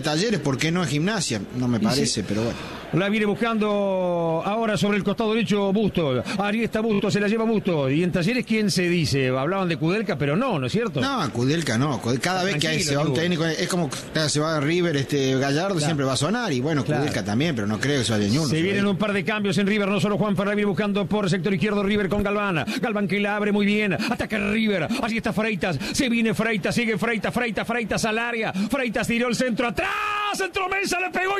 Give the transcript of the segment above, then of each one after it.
Talleres, ¿por qué no es Gimnasia? No me parece, pero bueno. La viene buscando ahora sobre el costado derecho Bustos. Ahí está Bustos, se la lleva Bustos. Y en Talleres, ¿quién se dice? Hablaban de Kudelka, pero no es cierto. No, Kudelka no. Cada vez que se va un técnico, es como se va a River, Gallardo siempre va a sonar. Y bueno, Kudelka también, pero no creo que se vaya ninguno. Se vienen un par de cambios en River, no solo Juanfer, la viene buscando por sector izquierdo River con Galván. Galván que la abre muy bien. Ataca River. Allí está Freitas. Se viene Freitas, sigue Freitas al área. Freitas tiró el centro atrás. Centro Mesa, le pegó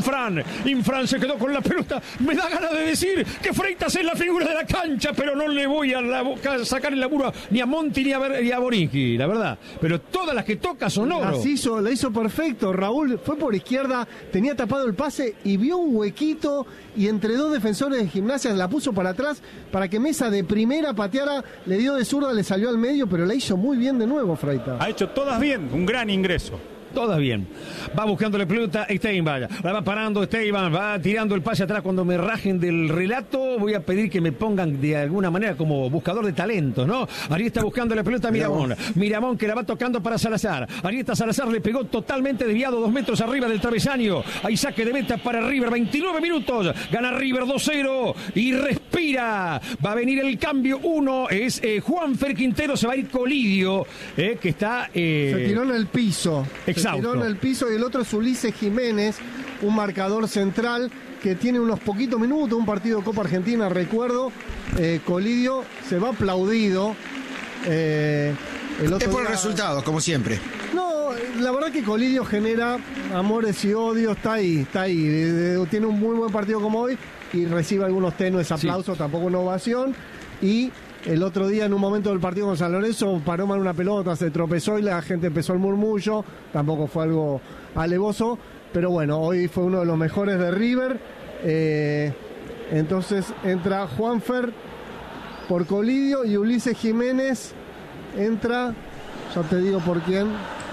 Infran se quedó con la pelota. Me da ganas de decir que Freitas es la figura de la cancha, pero no le voy a sacar el laburo ni a Monti ni a Borinqui, la verdad. Pero todas las que toca son oro. La hizo perfecto. Raúl fue por izquierda, tenía tapado el pase y vio un huequito y entre dos defensores de Gimnasia la puso para atrás para que Mesa de primera pateara, le dio de zurda, le salió al medio, pero la hizo muy bien de nuevo Freitas. Ha hecho todas bien, un gran ingreso. Todas bien. Va buscando la pelota Steinbach. La va parando Steinbach. Va tirando el pase atrás. Cuando me rajen del relato, voy a pedir que me pongan de alguna manera como buscador de talentos, ¿no? Ahí está buscando la pelota Miramón. Miramón que la va tocando para Salazar. Ahí está Salazar. Le pegó totalmente desviado 2 metros arriba del travesaño. Hay saque de meta para River. 29 minutos. Gana River 2-0. Y respira. Va a venir el cambio. Uno es Juanfer Quintero. Se va a ir Colidio. Que está... Se tiró en el piso. Se tiró en el piso y el otro es Ulises Jiménez, un marcador central que tiene unos poquitos minutos, un partido de Copa Argentina, recuerdo. Colidio se va aplaudido. Es por el resultado, como siempre. No, la verdad que Colidio genera amores y odios, está ahí. Tiene un muy buen partido como hoy y recibe algunos tenues aplausos, tampoco una ovación. Y el otro día, en un momento del partido con San Lorenzo, paró mal una pelota, se tropezó y la gente empezó el murmullo. Tampoco fue algo alevoso, pero bueno, hoy fue uno de los mejores de River. Entonces entra Juanfer por Colidio y Ulises Jiménez entra, ya te digo por quién.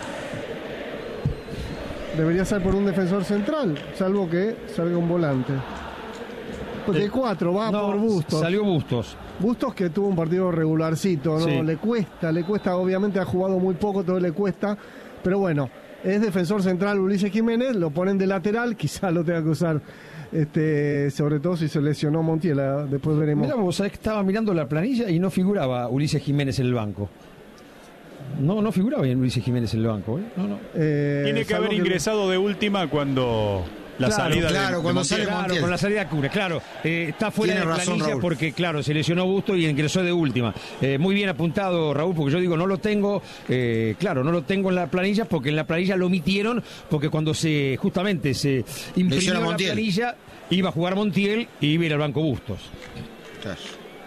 Debería ser por un defensor central, salvo que salga un volante. De 4 va por Bustos. Salió Bustos. Bustos que tuvo un partido regularcito, ¿no? Sí. Le cuesta, obviamente ha jugado muy poco, todo le cuesta, pero bueno, es defensor central Ulises Jiménez, lo ponen de lateral, quizás lo tenga que usar, sobre todo si se lesionó Montiel, después veremos. Mirá, vos sabés que estaba mirando la planilla y no figuraba Ulises Jiménez en el banco. No figuraba bien Ulises Jiménez en el banco, ¿eh? No. Tiene que haber ingresado de última cuando... La salida cuando sale Montiel. Con la salida de Cura, claro. Está fuera de planilla Raúl, porque, claro, se lesionó Bustos y ingresó de última. Muy bien apuntado, Raúl, porque yo digo, no lo tengo, no lo tengo en la planilla, porque en la planilla lo omitieron, porque cuando justamente se imprimió la planilla, iba a jugar Montiel y iba a ir al banco Bustos. Claro.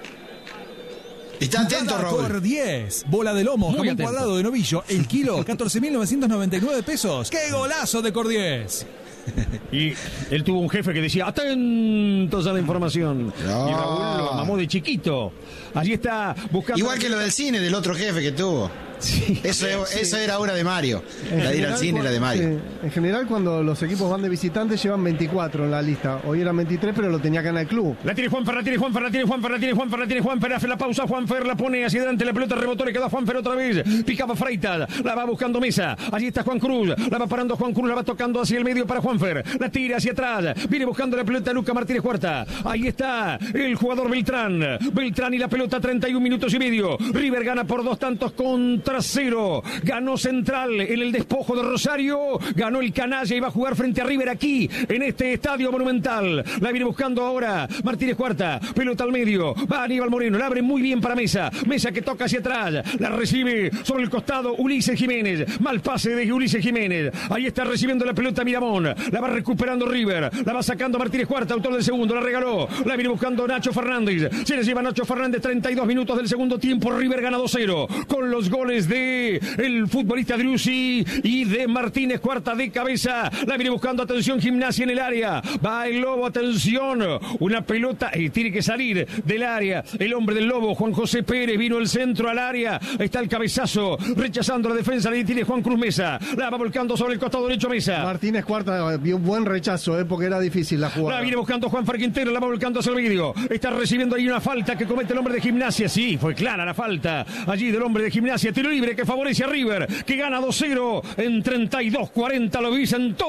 Está atento, Raúl. Por 10. Bola de lomo, jamón cuadrado de novillo. El kilo, 14.999 pesos. ¡Qué golazo de Cordiez! Y él tuvo un jefe que decía atentos a la información y Raúl lo mamó de chiquito. Allí está buscando. Igual que lo del cine del otro jefe que tuvo. Sí. Eso era obra de Mario. La de ir al cine era de Mario. Sí. En general, cuando los equipos van de visitantes, llevan 24 en la lista. Hoy eran 23, pero lo tenía acá en el club. La tiene Juanfer, hace la pausa. Juanfer la pone hacia adelante. La pelota rebotó, le queda a Juanfer otra vez. Picaba Freitas, la va buscando Mesa. Allí está Juan Cruz. La va parando Juan Cruz, la va tocando hacia el medio para Juanfer. La tira hacia atrás. Viene buscando la pelota Luca Martínez Huerta. Ahí está el jugador Beltrán y la pelota 31 minutos y medio. River gana por 2 tantos contra 0. Ganó Central en el despojo de Rosario. Ganó el Canalla y va a jugar frente a River aquí en este estadio monumental. La viene buscando ahora Martínez Huerta. Pelota al medio. Va Aníbal Moreno. La abre muy bien para Mesa. Mesa que toca hacia atrás. La recibe sobre el costado Ulises Jiménez. Mal pase de Ulises Jiménez. Ahí está recibiendo la pelota Miramón. La va recuperando River. La va sacando Martínez Huerta, autor del segundo. La regaló. La viene buscando Nacho Fernández. Se le lleva Nacho Fernández. 32 minutos del segundo tiempo. River gana 2-0 con los goles de el futbolista Driussi y de Martínez Huerta de cabeza. La viene buscando, atención, Gimnasia en el área. Va el Lobo, atención. Una pelota tiene que salir del área. El hombre del Lobo, Juan José Pérez, vino el centro al área. Está el cabezazo, rechazando la defensa. Le tiene Juan Cruz Mesa. La va volcando sobre el costado derecho Mesa. Martínez Huerta vio un buen rechazo, porque era difícil la jugada. La viene buscando Juanfer Quintero, la va volcando hacia el medio. Está recibiendo ahí una falta que comete el hombre de Gimnasia. Sí, fue clara la falta allí del hombre de Gimnasia. Tiro libre que favorece a River, que gana 2-0 en 32-40. Lo dicen todos.